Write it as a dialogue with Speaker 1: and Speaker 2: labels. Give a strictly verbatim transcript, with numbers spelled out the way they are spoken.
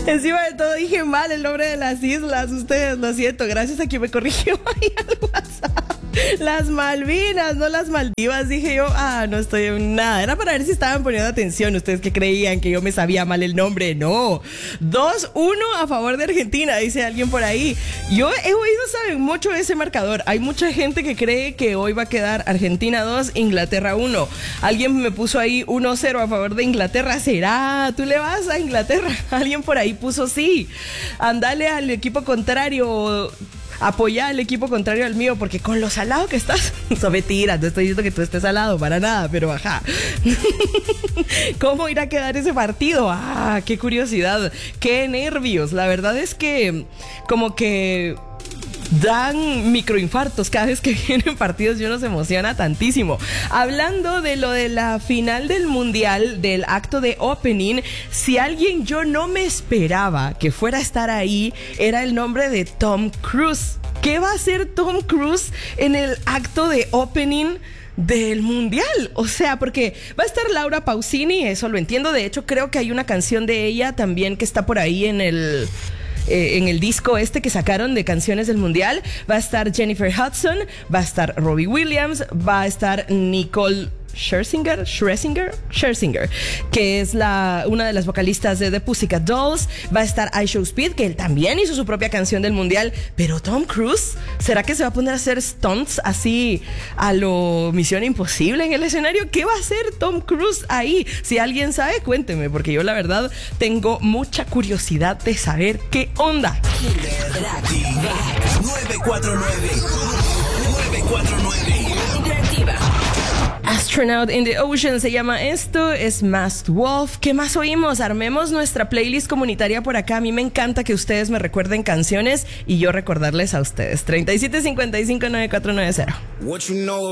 Speaker 1: Encima de todo dije mal el nombre de las islas. Ustedes, lo siento, gracias a quien me corrigió ahí al WhatsApp. Las Malvinas, no las Maldivas. Dije yo, ah, no estoy en nada. Era para ver si estaban poniendo atención. Ustedes que creían que yo me sabía mal el nombre. No. dos uno a favor de Argentina, dice alguien por ahí. Yo he oído, saben, mucho ese marcador. Hay mucha gente que cree que hoy va a quedar Argentina dos, Inglaterra uno. Alguien me puso ahí uno cero a favor de Inglaterra. ¿Será? ¿Tú le vas a Inglaterra? Alguien por ahí puso sí. Andale al equipo contrario. Apoya al equipo contrario al mío, porque con lo salado que estás, no mentiras, no estoy diciendo que tú estés salado para nada, pero ajá. ¿Cómo irá a quedar ese partido? Ah, qué curiosidad, qué nervios. La verdad es que como que dan microinfartos cada vez que vienen partidos y uno se emociona tantísimo. Hablando de lo de la final del mundial, del acto de opening, si alguien yo no me esperaba que fuera a estar ahí, era el nombre de Tom Cruise. ¿Qué va a hacer Tom Cruise en el acto de opening del mundial? O sea, porque va a estar Laura Pausini, eso lo entiendo. De hecho, creo que hay una canción de ella también que está por ahí en el... Eh, en el disco este que sacaron de canciones del mundial. Va a estar Jennifer Hudson, va a estar Robbie Williams, va a estar Nicole Scherzinger, Scherzinger, Scherzinger, que es la, una de las vocalistas de The Pussycat Dolls. Va a estar iShowSpeed, que él también hizo su propia canción del mundial. Pero Tom Cruise, ¿será que se va a poner a hacer stunts así a lo Misión Imposible en el escenario? ¿Qué va a hacer Tom Cruise ahí? Si alguien sabe, cuénteme, porque yo la verdad tengo mucha curiosidad de saber qué onda.
Speaker 2: nueve cuatro nueve nueve cuatro nueve Interactiva.
Speaker 1: Astronaut in the Ocean se llama esto, es Masked Wolf. ¿Qué más oímos? Armemos nuestra playlist comunitaria por acá. A mí me encanta que ustedes me recuerden canciones y yo recordarles a ustedes. treinta y siete cincuenta y cinco noventa y cuatro noventa.